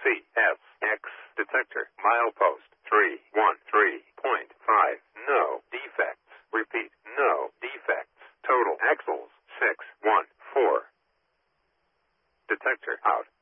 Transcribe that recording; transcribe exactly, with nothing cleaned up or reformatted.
C S X detector milepost three one three point five. No defects. Repeat, no defects. Total axles six one four. Detector out.